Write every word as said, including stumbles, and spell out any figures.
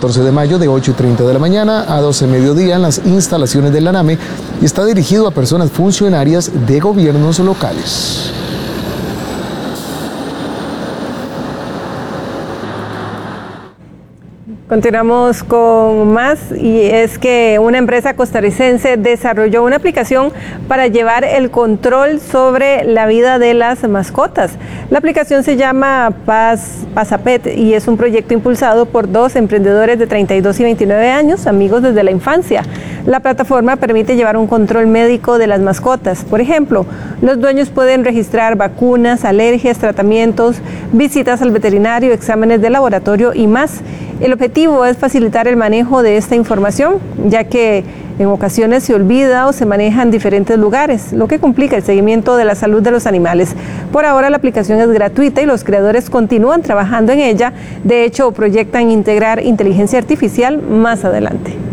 catorce de mayo de ocho y treinta de la mañana a doce de mediodía en las instalaciones del ANAME y está dirigido a personas funcionarias de gobiernos locales. Continuamos con más, y es que una empresa costarricense desarrolló una aplicación para llevar el control sobre la vida de las mascotas. La aplicación se llama Paz, Pasapet y es un proyecto impulsado por dos emprendedores de treinta y dos y veintinueve años, amigos desde la infancia. La plataforma permite llevar un control médico de las mascotas. Por ejemplo, los dueños pueden registrar vacunas, alergias, tratamientos, visitas al veterinario, exámenes de laboratorio y más. El objetivo es facilitar el manejo de esta información, ya que en ocasiones se olvida o se maneja en diferentes lugares, lo que complica el seguimiento de la salud de los animales. Por ahora la aplicación es gratuita y los creadores continúan trabajando en ella. De hecho, proyectan integrar inteligencia artificial más adelante.